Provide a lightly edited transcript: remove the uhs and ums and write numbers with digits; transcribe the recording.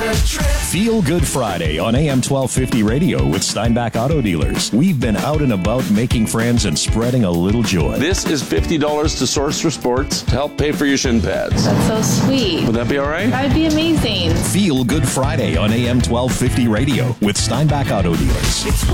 Feel Good Friday on AM 1250 Radio with Steinbach Auto Dealers. We've been out and about making friends and spreading a little joy. This is $50 to Source for Sports to help pay for your shin pads. That's so sweet. Would that be all right? That'd be amazing. Feel Good Friday on AM 1250 Radio with Steinbach Auto Dealers.